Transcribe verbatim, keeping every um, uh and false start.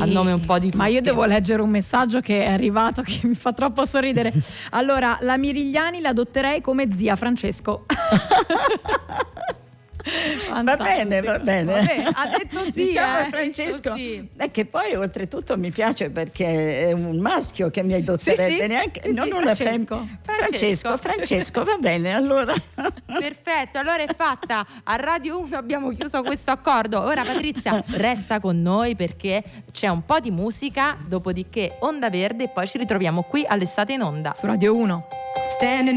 nome un po' di tutti. Ma io devo leggere un messaggio che è arrivato che mi fa troppo sorridere. Allora, la Mirigliani la adotterei come zia Francesco. Va bene, va bene. Vabbè, ha detto sì, diciamo eh, Francesco, sì. è che poi oltretutto mi piace perché è un maschio che mi adotterebbe, Sì, sì. neanche, Sì, non sì, una Francesco. femmina. Francesco, Francesco, va bene, allora. Perfetto, allora è fatta. A Radio uno abbiamo chiuso questo accordo. Ora Patrizia resta con noi perché c'è un po' di musica, dopodiché Onda Verde e poi ci ritroviamo qui all'Estate in Onda Su Radio uno. Standing